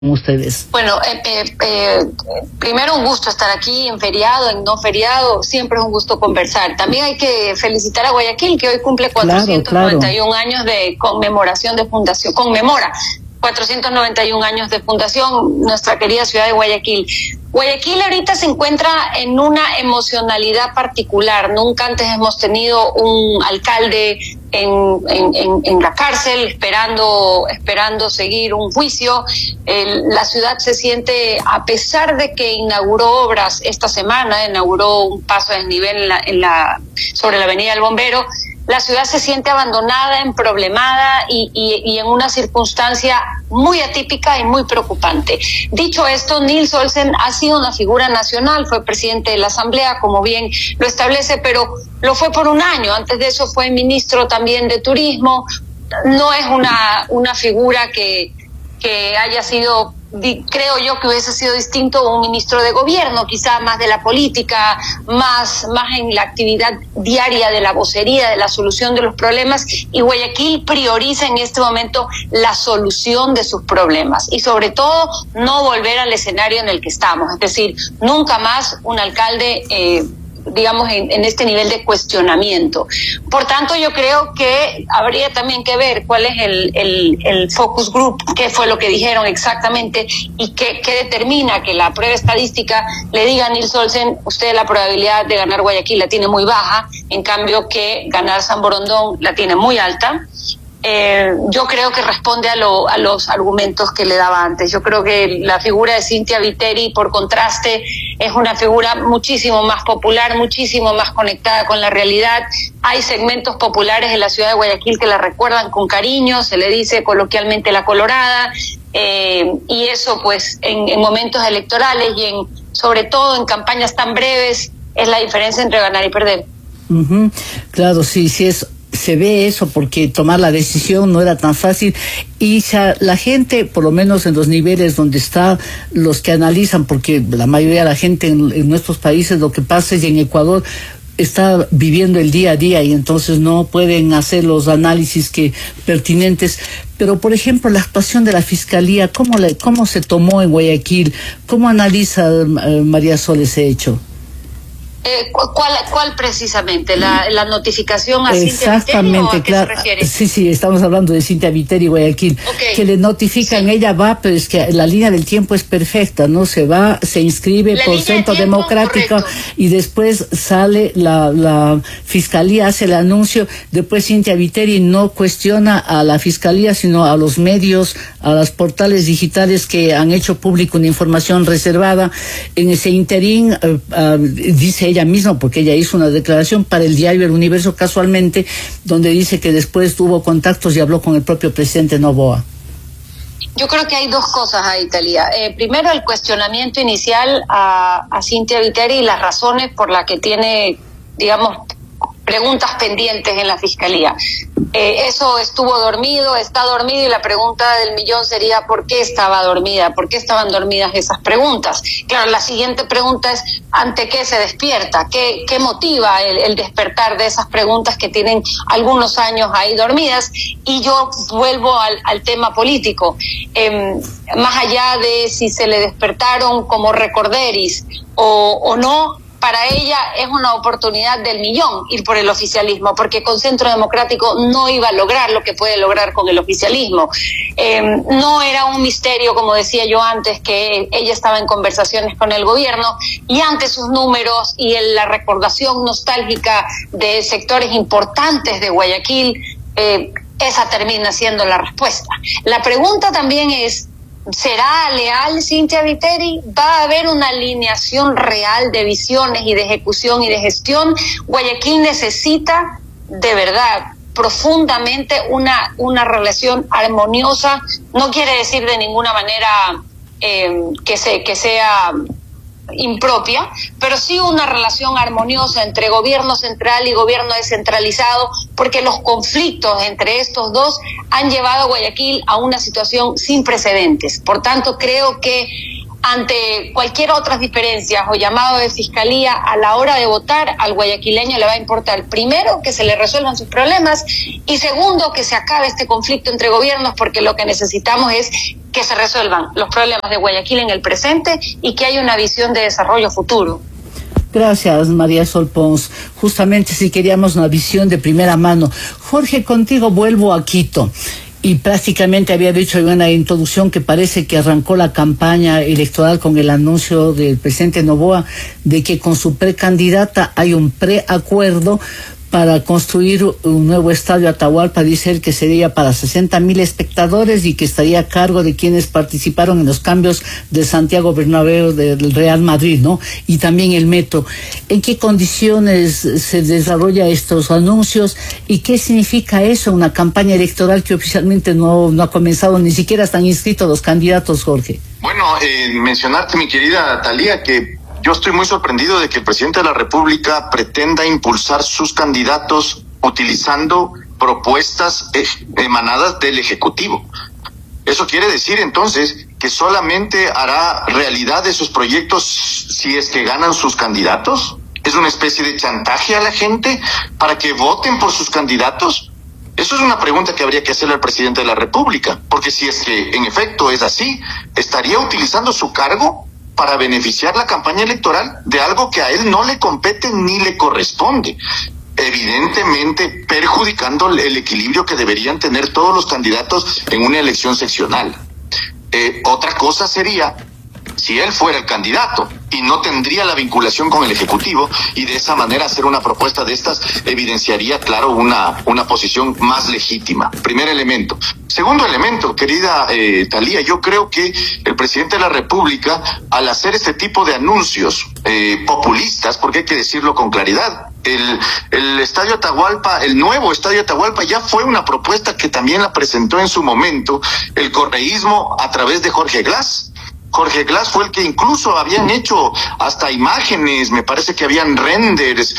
ustedes? Bueno, primero un gusto estar aquí en feriado, en no feriado, siempre es un gusto conversar. También hay que felicitar a Guayaquil, que hoy cumple 491 años de conmemoración de fundación, conmemora 491 años de fundación, nuestra querida ciudad de Guayaquil. Guayaquil ahorita se encuentra en una emocionalidad particular. Nunca antes hemos tenido un alcalde en la cárcel esperando seguir un juicio. La ciudad se siente, a pesar de que inauguró obras esta semana, inauguró un paso a desnivel sobre la avenida del Bombero, la ciudad se siente abandonada, emproblemada y en una circunstancia muy atípica y muy preocupante. Dicho esto, Nils Olsen ha sido una figura nacional, fue presidente de la Asamblea, como bien lo establece, pero lo fue por un año. Antes de eso fue ministro también de Turismo. No es una figura que haya sido, creo yo que hubiese sido distinto a un ministro de gobierno, quizá más de la política, más en la actividad diaria de la vocería, de la solución de los problemas, y Guayaquil prioriza en este momento la solución de sus problemas y sobre todo no volver al escenario en el que estamos, es decir, nunca más un alcalde digamos, en este nivel de cuestionamiento. Por tanto, yo creo que habría también que ver cuál es el focus group, qué fue lo que dijeron exactamente y qué determina que la prueba estadística le diga a Nils Olsen, usted la probabilidad de ganar Guayaquil la tiene muy baja, en cambio que ganar San Borondón la tiene muy alta. Yo creo que responde a los argumentos que le daba antes. Yo creo que la figura de Cynthia Viteri, por contraste, es una figura muchísimo más popular, muchísimo más conectada con la realidad. Hay segmentos populares en la ciudad de Guayaquil que la recuerdan con cariño, se le dice coloquialmente la Colorada, y eso pues en momentos electorales y sobre todo en campañas tan breves es la diferencia entre ganar y perder. Claro, sí se ve eso, porque tomar la decisión no era tan fácil y la gente, por lo menos en los niveles donde está, los que analizan, porque la mayoría de la gente en nuestros países, lo que pasa es que en Ecuador está viviendo el día a día y entonces no pueden hacer los análisis pertinentes. Pero, por ejemplo, la actuación de la Fiscalía, ¿cómo se tomó en Guayaquil? ¿Cómo analiza María Sol ese hecho? ¿Cuál precisamente? ¿La notificación a Cynthia Exactamente, Viteri, o a qué claro. se refiere? Sí, estamos hablando de Cynthia Viteri Guayaquil, que le notifican, sí. Ella va, pero es que la línea del tiempo es perfecta, ¿no? Se va, se inscribe por Centro Democrático, correcto. Y después sale la Fiscalía, hace el anuncio, después Cynthia Viteri no cuestiona a la Fiscalía, sino a los medios, a los portales digitales que han hecho público una información reservada. En ese interín, dice ella misma, porque ella hizo una declaración para el diario El Universo casualmente, donde dice que después tuvo contactos y habló con el propio presidente Noboa. Yo creo que hay dos cosas ahí, Thalía. Primero, el cuestionamiento inicial a Cynthia Viteri y las razones por las que tiene, digamos, preguntas pendientes en la Fiscalía. Eso estuvo dormido, está dormido, y la pregunta del millón sería ¿por qué estaba dormida? ¿Por qué estaban dormidas esas preguntas? Claro, la siguiente pregunta es ¿ante qué se despierta? ¿Qué motiva el despertar de esas preguntas que tienen algunos años ahí dormidas? Y yo vuelvo al tema político. Más allá de si se le despertaron como recorderis o no, para ella es una oportunidad del millón ir por el oficialismo, porque con Centro Democrático no iba a lograr lo que puede lograr con el oficialismo. No era un misterio, como decía yo antes, que ella estaba en conversaciones con el gobierno, y ante sus números y en la recordación nostálgica de sectores importantes de Guayaquil, esa termina siendo la respuesta. La pregunta también es, ¿será leal Cynthia Viteri? ¿Va a haber una alineación real de visiones y de ejecución y de gestión? Guayaquil necesita, de verdad, profundamente una relación armoniosa. No quiere decir de ninguna manera que sea impropia, pero sí una relación armoniosa entre gobierno central y gobierno descentralizado, porque los conflictos entre estos dos han llevado a Guayaquil a una situación sin precedentes. Por tanto, creo que ante cualquier otras diferencias o llamado de fiscalía, a la hora de votar, al guayaquileño le va a importar, primero, que se le resuelvan sus problemas, y segundo, que se acabe este conflicto entre gobiernos, porque lo que necesitamos es que se resuelvan los problemas de Guayaquil en el presente y que haya una visión de desarrollo futuro. Gracias, María Sol Pons. Justamente si queríamos una visión de primera mano. Jorge, contigo vuelvo a Quito. Y prácticamente había dicho en una introducción que parece que arrancó la campaña electoral con el anuncio del presidente Noboa de que con su precandidata hay un preacuerdo para construir un nuevo estadio Atahualpa. Dice él que sería para 60,000 espectadores y que estaría a cargo de quienes participaron en los cambios de Santiago Bernabéu del Real Madrid, ¿no? Y también el metro. ¿En qué condiciones se desarrolla estos anuncios y qué significa eso, una campaña electoral que oficialmente no ha comenzado, ni siquiera están inscritos los candidatos, Jorge? Bueno, mencionarte, mi querida Thalía, que yo estoy muy sorprendido de que el presidente de la República pretenda impulsar sus candidatos utilizando propuestas emanadas del Ejecutivo. Eso quiere decir entonces que solamente hará realidad esos proyectos si es que ganan sus candidatos. ¿Es una especie de chantaje a la gente para que voten por sus candidatos? Eso es una pregunta que habría que hacerle al presidente de la República, porque si es que en efecto es así, estaría utilizando su cargo para beneficiar la campaña electoral de algo que a él no le compete ni le corresponde, evidentemente perjudicando el equilibrio que deberían tener todos los candidatos en una elección seccional. Otra cosa sería si él fuera el candidato y no tendría la vinculación con el Ejecutivo, y de esa manera hacer una propuesta de estas evidenciaría, claro, una posición más legítima. Primer elemento. Segundo elemento, querida Thalía, yo creo que el presidente de la República, al hacer este tipo de anuncios populistas, porque hay que decirlo con claridad, el Estadio Atahualpa, el nuevo Estadio Atahualpa, ya fue una propuesta que también la presentó en su momento el correísmo a través de Jorge Glass. Jorge Glass fue el que incluso habían hecho hasta imágenes, me parece que habían renders,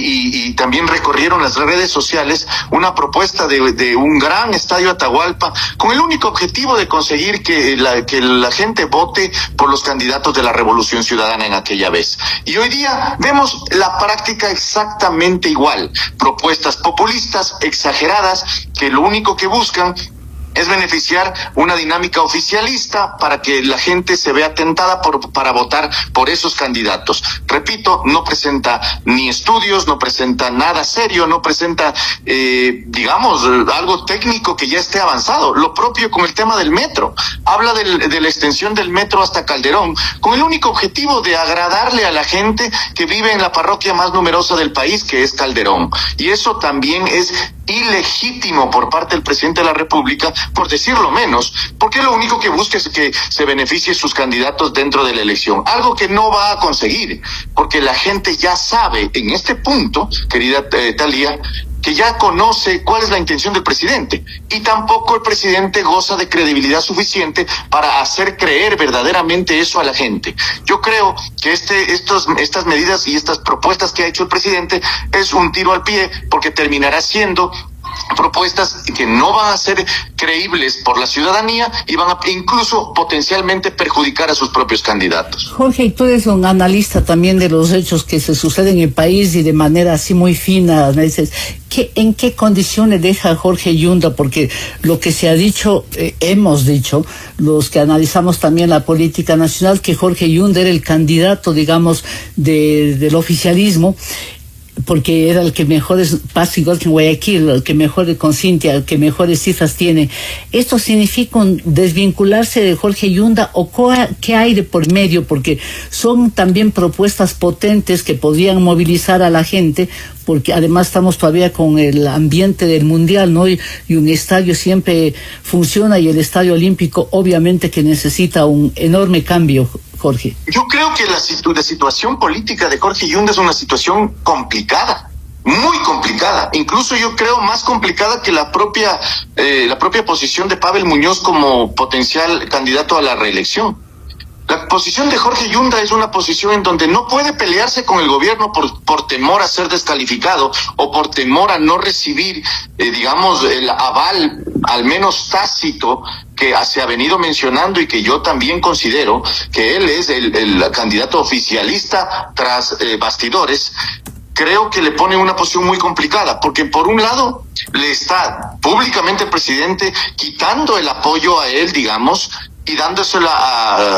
y también recorrieron las redes sociales una propuesta de un gran estadio Atahualpa con el único objetivo de conseguir que la gente vote por los candidatos de la Revolución Ciudadana en aquella vez. Y hoy día vemos la práctica exactamente igual, propuestas populistas, exageradas, que lo único que buscan es beneficiar una dinámica oficialista para que la gente se vea tentada para votar por esos candidatos. Repito, no presenta ni estudios, no presenta nada serio, no presenta, digamos, algo técnico que ya esté avanzado. Lo propio con el tema del metro. Habla de la extensión del metro hasta Calderón, con el único objetivo de agradarle a la gente que vive en la parroquia más numerosa del país, que es Calderón. Y eso también es ilegítimo por parte del presidente de la República, por decirlo menos, porque lo único que busca es que se beneficie sus candidatos dentro de la elección, algo que no va a conseguir, porque la gente ya sabe en este punto, querida Thalía, que ya conoce cuál es la intención del presidente, y tampoco el presidente goza de credibilidad suficiente para hacer creer verdaderamente eso a la gente. Yo creo que estas medidas y estas propuestas que ha hecho el presidente es un tiro al pie, porque terminará siendo propuestas que no van a ser creíbles por la ciudadanía y van a incluso potencialmente perjudicar a sus propios candidatos. Jorge, tú eres un analista también de los hechos que se suceden en el país y de manera así muy fina, ¿no? Dices, ¿en qué condiciones deja Jorge Yunda? Porque lo que se ha dicho, hemos dicho, los que analizamos también la política nacional, que Jorge Yunda era el candidato, digamos, del oficialismo, porque era el que mejores pasa, igual que en Guayaquil, el que mejor con Cintia, el que mejores cifras tiene. ¿Esto significa desvincularse de Jorge Yunda o qué hay de por medio? Porque son también propuestas potentes que podrían movilizar a la gente, porque además estamos todavía con el ambiente del Mundial, ¿no? Y un estadio siempre funciona, y el Estadio Olímpico obviamente que necesita un enorme cambio, Jorge. Yo creo que la situación política de Jorge Yunda es una situación complicada, muy complicada, incluso yo creo más complicada que la propia posición de Pavel Muñoz como potencial candidato a la reelección. La posición de Jorge Yunda es una posición en donde no puede pelearse con el gobierno por temor a ser descalificado o por temor a no recibir, digamos, el aval, al menos tácito, que se ha venido mencionando y que yo también considero que él es el candidato oficialista tras bastidores. creo que le pone una posición muy complicada, porque por un lado le está públicamente el presidente quitando el apoyo a él, digamos, y dándosela